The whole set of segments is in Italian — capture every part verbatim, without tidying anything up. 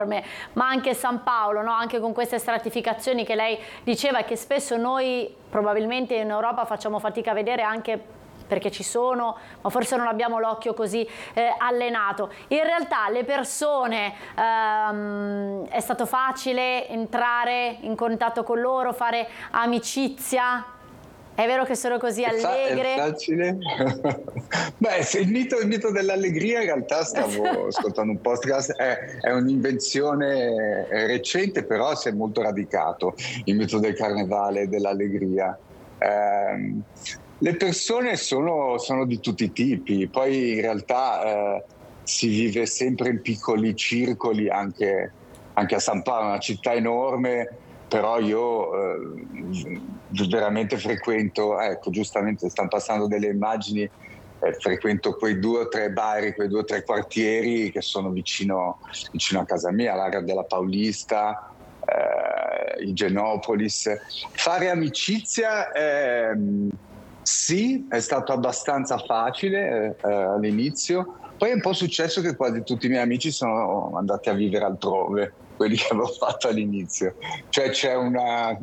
ma anche San Paolo, no? Anche con queste stratificazioni che lei diceva, che spesso noi probabilmente in Europa facciamo fatica a vedere, anche perché ci sono, ma forse non abbiamo l'occhio così eh, allenato. In realtà le persone, ehm, è stato facile entrare in contatto con loro, fare amicizia? È vero che sono così allegre? È facile? Beh, il mito, il mito dell'allegria, in realtà stavo ascoltando un podcast, è, è un'invenzione recente, però si è molto radicato, il mito del carnevale, dell'allegria. Eh, le persone sono, sono di tutti i tipi, poi in realtà eh, si vive sempre in piccoli circoli, anche, anche a San Paolo, una città enorme. Però io eh, veramente frequento, ecco, giustamente stanno passando delle immagini, eh, frequento quei due o tre bar, quei due o tre quartieri che sono vicino, vicino a casa mia, l'area della Paulista, eh, il Genopolis. Fare amicizia, eh, sì, è stato abbastanza facile eh, all'inizio, poi è un po' successo che quasi tutti i miei amici sono andati a vivere altrove, quelli che avevo fatto all'inizio. Cioè c'è una...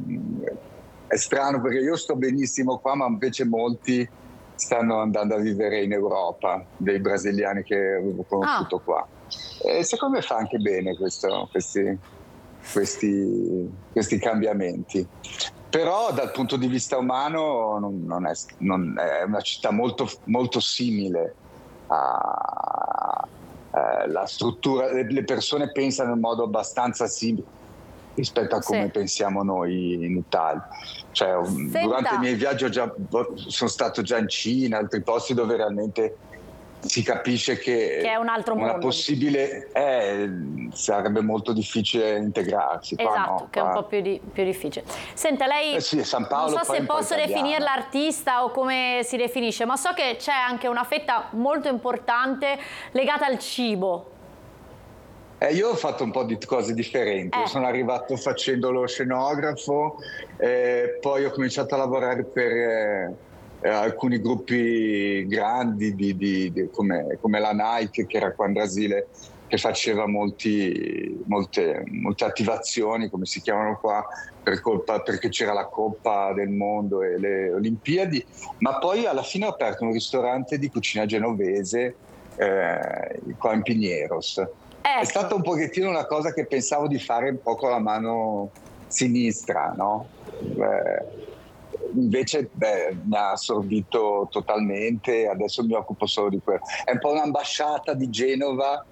è strano perché io sto benissimo qua, ma invece molti stanno andando a vivere in Europa, dei brasiliani che avevo conosciuto ah. qua. E secondo me fa anche bene questo, questi, questi, questi cambiamenti. Però dal punto di vista umano non, non, è, non è una città molto, molto simile a... Eh, la struttura, le persone pensano in modo abbastanza simile rispetto a come sì. pensiamo noi in Italia. Cioè, durante i miei viaggi ho già, sono stato già in Cina, altri posti dove realmente si capisce che, che è un altro una mondo. possibile eh, sarebbe molto difficile integrarsi. Esatto, qua, no, che è un qua. po' più, di, più difficile. Senta, lei, eh sì, San Paolo, non so se posso definirla artista o come si definisce, ma so che c'è anche una fetta molto importante legata al cibo. Eh, io ho fatto un po' di cose differenti, eh. sono arrivato facendo lo scenografo, eh, poi ho cominciato a lavorare per eh, eh, alcuni gruppi grandi di, di, di, come, come la Nike, che era qua in Brasile, che faceva molti, molte, molte attivazioni, come si chiamano qua, per colpa, perché c'era la Coppa del Mondo e le Olimpiadi, ma poi alla fine ho aperto un ristorante di cucina genovese eh, qua in Pineros. Ecco. È stata un pochettino una cosa che pensavo di fare un po' con la mano sinistra, no? Eh, invece beh, mi ha assorbito totalmente, adesso mi occupo solo di quello. È un po' un'ambasciata di Genova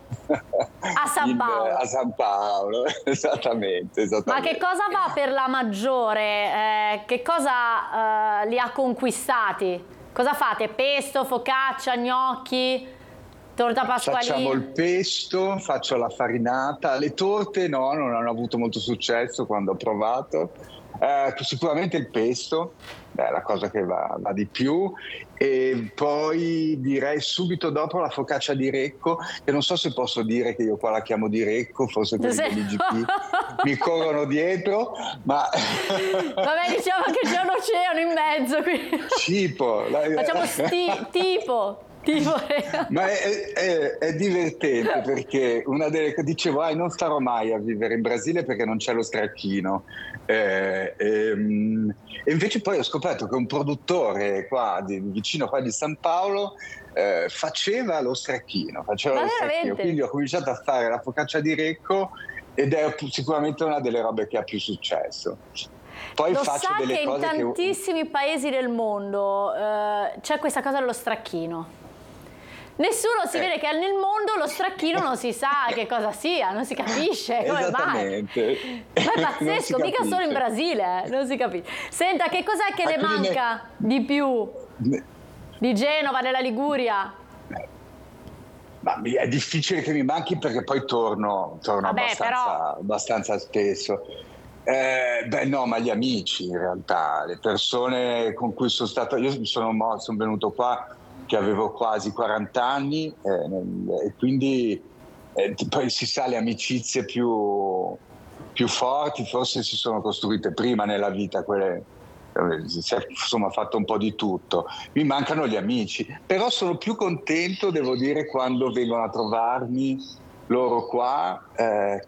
a San in, Paolo. a San Paolo, esattamente, esattamente. Ma che cosa va per la maggiore? Eh, che cosa eh, li ha conquistati? Cosa fate? Pesto, focaccia, gnocchi? Torta pasqualina? Facciamo il pesto, faccio la farinata, le torte no, non hanno avuto molto successo quando ho provato, eh, sicuramente il pesto, è la cosa che va, va di più, e poi direi subito dopo la focaccia di Recco, che non so se posso dire che io qua la chiamo di Recco, forse quelli sì. dell'I G P mi corrono dietro, ma... Vabbè, diciamo che c'è un oceano in mezzo qui. Tipo. La... Facciamo sti, tipo... Tipo... Ma è, è, è divertente perché una delle dicevo ah, non starò mai a vivere in Brasile perché non c'è lo stracchino eh, ehm, e invece poi ho scoperto che un produttore qua di, vicino qua di San Paolo eh, faceva lo stracchino, faceva lo stracchino, quindi ho cominciato a fare la focaccia di Recco ed è sicuramente una delle robe che ha più successo. Poi lo faccio sa delle che cose in tantissimi che... paesi del mondo eh, c'è questa cosa dello stracchino. Nessuno si eh. vede che nel mondo lo stracchino non si sa che cosa sia, non si capisce come Esattamente. mai. Ma è pazzesco, mica solo in Brasile, eh, non si capisce. Senta, che cos'è che ah, le manca ne... di più ne... di Genova, della Liguria? Ma è difficile che mi manchi perché poi torno, torno Vabbè, abbastanza, però... abbastanza spesso. Eh, beh no, ma gli amici in realtà, le persone con cui sono stato, io sono, sono venuto qua che avevo quasi quaranta anni eh, nel, e quindi eh, poi si sa le amicizie più, più forti forse si sono costruite prima nella vita, quelle, si è insomma fatto un po' di tutto. Mi mancano gli amici, però sono più contento, devo dire, quando vengono a trovarmi loro qua, eh,